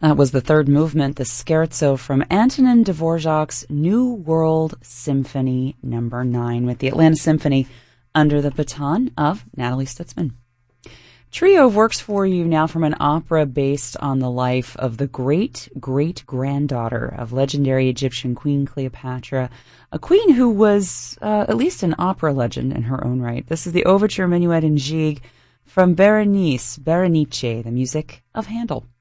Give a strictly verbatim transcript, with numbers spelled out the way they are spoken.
That was the third movement, the Scherzo from Antonin Dvorak's New World Symphony number nine, with the Atlanta Symphony under the baton of Natalie Stutzman. Trio of works for you now from an opera based on the life of the great-great-granddaughter of legendary Egyptian Queen Cleopatra, a queen who was uh, at least an opera legend in her own right. This is the Overture Minuet in Gigue from Berenice, Berenice, the music of Handel.